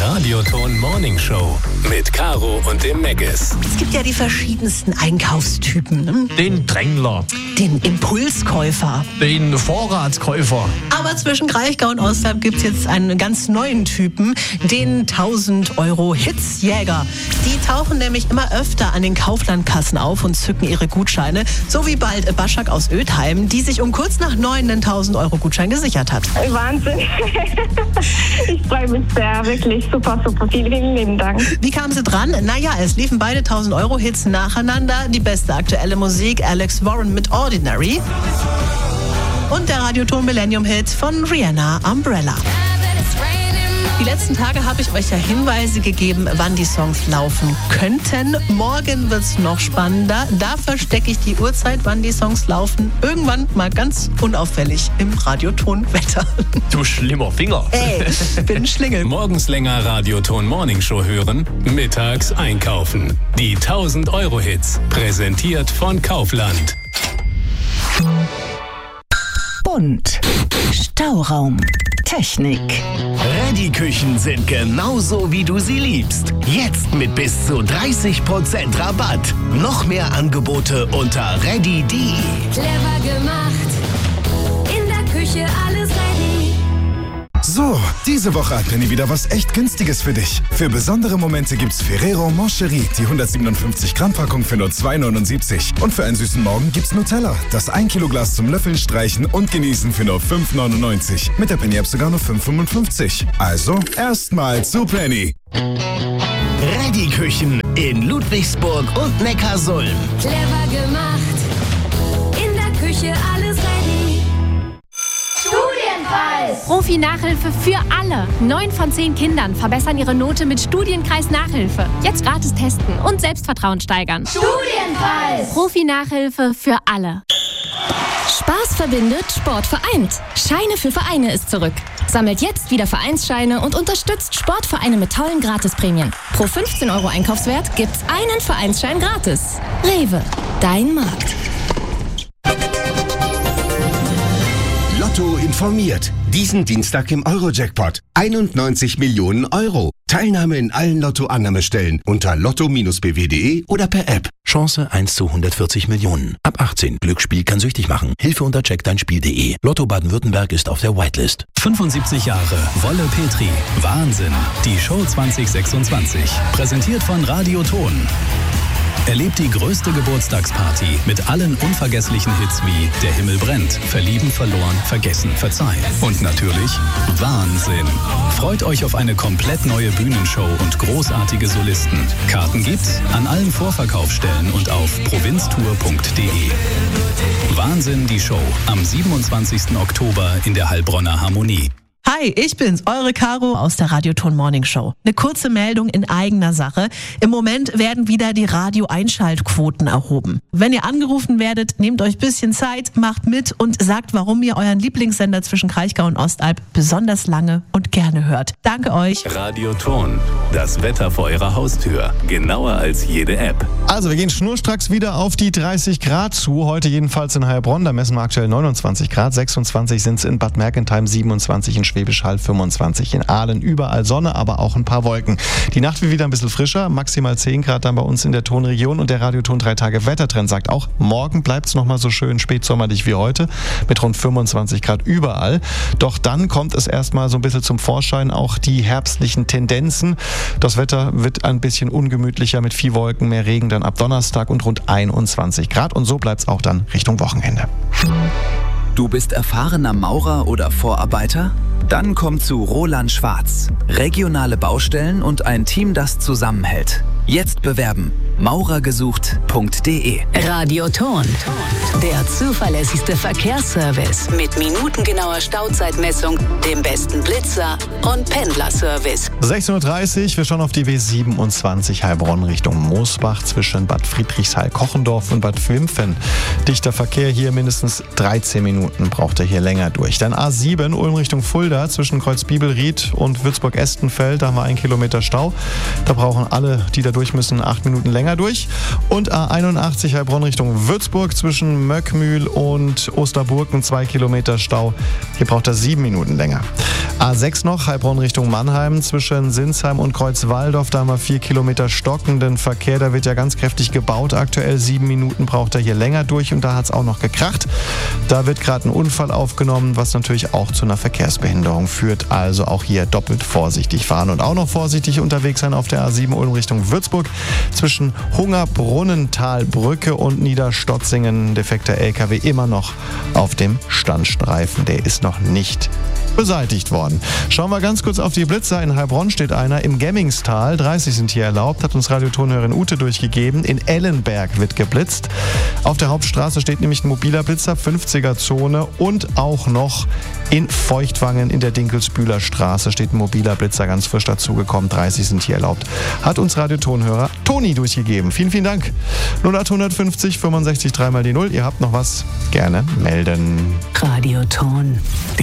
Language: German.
Radioton Morning Show mit Caro und dem Meggis. Es gibt ja die verschiedensten Einkaufstypen. Ne? Den Drängler, Den Impulskäufer. den Vorratskäufer. Aber zwischen Kraichgau und Ostalb gibt es jetzt einen ganz neuen Typen, den 1000 Euro Hitzjäger. Die tauchen nämlich immer öfter an den Kauflandkassen auf und zücken ihre Gutscheine. So wie bald Baschak aus Ödheim, die sich um kurz nach 9 einen 1000 Euro Gutschein gesichert hat. Wahnsinn. Ich freue mich sehr, wirklich super. Vielen lieben Dank. Wie kam sie dran? Naja, es liefen beide 1000 Euro Hits nacheinander. Die beste aktuelle Musik, Alex Warren mit Ordinary. Und der Radioton Millennium Hit von Rihanna, Umbrella. Die letzten Tage habe ich euch ja Hinweise gegeben, wann die Songs laufen könnten. Morgen wird es noch spannender. Da verstecke ich die Uhrzeit, wann die Songs laufen. Irgendwann mal ganz unauffällig im Radioton-Wetter. Du schlimmer Finger. Ey, ich bin ein Schlingel. Morgens länger Radioton Morning Show hören, mittags einkaufen. Die 1000 Euro Hits, präsentiert von Kaufland. Bunt. Stauraum. Technik. Ready-Küchen sind genauso, wie du sie liebst. Jetzt mit bis zu 30% Rabatt. Noch mehr Angebote unter ready.de. Clever gemacht. In der Küche alles ready. So, diese Woche hat Penny wieder was echt Günstiges für dich. Für besondere Momente gibt's Ferrero Moncherie, die 157 Gramm Packung für nur 2,79. Und für einen süßen Morgen gibt's Nutella, das 1 Kilo Glas zum Löffeln, Streichen und Genießen für nur 5,99. Mit der Penny App sogar nur 5,55. Also erstmal zu Penny. Ready-Küchen in Ludwigsburg und Neckarsulm. Clever gemacht. In der Küche alles ready. Profi-Nachhilfe für alle. 9 von 10 Kindern verbessern ihre Note mit Studienkreis Nachhilfe. Jetzt gratis testen und Selbstvertrauen steigern. Studienpreis. Profi-Nachhilfe für alle. Spaß verbindet, Sport vereint. Scheine für Vereine ist zurück. Sammelt jetzt wieder Vereinsscheine und unterstützt Sportvereine mit tollen Gratisprämien. Pro 15 Euro Einkaufswert gibt's einen Vereinsschein gratis. Rewe, dein Markt. Lotto informiert. Diesen Dienstag im Euro-Jackpot. 91 Millionen Euro. Teilnahme in allen Lotto-Annahmestellen unter lotto-bw.de oder per App. Chance 1 zu 140 Millionen. Ab 18. Glücksspiel kann süchtig machen. Hilfe unter checkdeinspiel.de. Lotto Baden-Württemberg ist auf der Whitelist. 75 Jahre Wolle Petri. Wahnsinn. Die Show 2026. Präsentiert von Radioton. Erlebt die größte Geburtstagsparty mit allen unvergesslichen Hits wie Der Himmel brennt, Verlieben, Verloren, Vergessen, Verzeihen. Und natürlich Wahnsinn. Freut euch auf eine komplett neue Bühnenshow und großartige Solisten. Karten gibt's an allen Vorverkaufsstellen und auf provinztour.de. Wahnsinn, die Show. Am 27. Oktober in der Heilbronner Harmonie. Hi, ich bin's, eure Caro aus der Radioton Morning Show. Eine kurze Meldung in eigener Sache. Im Moment werden wieder die Radio-Einschaltquoten erhoben. Wenn ihr angerufen werdet, nehmt euch ein bisschen Zeit, macht mit und sagt, warum ihr euren Lieblingssender zwischen Kraichgau und Ostalb besonders lange und gerne hört. Danke euch. Radioton. Das Wetter vor eurer Haustür. Genauer als jede App. Also wir gehen schnurstracks wieder auf die 30 Grad zu. Heute jedenfalls in Heilbronn. Da messen wir aktuell 29 Grad. 26 sind es in Bad Mergentheim, 27 in Schwäbisch Hall, 25 in Aalen. Überall Sonne, aber auch ein paar Wolken. Die Nacht wird wieder ein bisschen frischer. Maximal 10 Grad dann bei uns in der Tonregion. Und der Radioton 3-Tage-Wettertrend sagt auch, morgen bleibt es nochmal so schön spätsommerlich wie heute. Mit rund 25 Grad überall. Doch dann kommt es erstmal so ein bisschen zum Vorschein. Auch die herbstlichen Tendenzen. Das Wetter wird ein bisschen ungemütlicher mit viel Wolken, mehr Regen dann ab Donnerstag und rund 21 Grad. Und so bleibt es auch dann Richtung Wochenende. Du bist erfahrener Maurer oder Vorarbeiter? Dann komm zu Roland Schwarz. Regionale Baustellen und ein Team, das zusammenhält. Jetzt bewerben. maurergesucht.de. Radioton. Der zuverlässigste Verkehrsservice mit minutengenauer Stauzeitmessung, dem besten Blitzer und Pendlerservice. 16:30 Uhr, wir schauen auf die W27 Heilbronn Richtung Moosbach zwischen Bad Friedrichshall-Kochendorf und Bad Wimpfen. Dichter Verkehr hier, mindestens 13 Minuten braucht er hier länger durch. Dann A7 Ulm Richtung Fulda zwischen Kreuzbibelried und Würzburg-Estenfeld, da haben wir 1 Kilometer Stau. Da brauchen alle, die da durch müssen, 8 Minuten länger. länger durch. Und A81 Heilbronn Richtung Würzburg zwischen Möckmühl und Osterburken 2 Kilometer Stau. Hier braucht er 7 Minuten länger. A6 noch, Heilbronn Richtung Mannheim zwischen Sinsheim und Kreuzwaldorf. Da haben wir 4 Kilometer stockenden Verkehr. Da wird ja ganz kräftig gebaut. Aktuell 7 Minuten braucht er hier länger durch und da hat es auch noch gekracht. Da wird gerade ein Unfall aufgenommen, was natürlich auch zu einer Verkehrsbehinderung führt. Also auch hier doppelt vorsichtig fahren und auch noch vorsichtig unterwegs sein auf der A7 Ulm Richtung Würzburg zwischen Hungerbrunnentalbrücke und Niederstotzingen. Defekter LKW immer noch auf dem Standstreifen. Der ist noch nicht beseitigt worden. Schauen wir ganz kurz auf die Blitzer. In Heilbronn steht einer im Gemmingstal. 30 sind hier erlaubt, hat uns Radiotonhörerin Ute durchgegeben. In Ellenberg wird geblitzt. Auf der Hauptstraße steht nämlich ein mobiler Blitzer, 50er-Zone. Und auch noch in Feuchtwangen in der Dinkelsbühler Straße steht ein mobiler Blitzer, ganz frisch dazugekommen. 30 sind hier erlaubt. Hat uns Radiotonhörer Toni durchgegeben. Vielen, vielen Dank. 0850 65 3 mal die 0. Ihr habt noch was? Gerne melden. Radioton.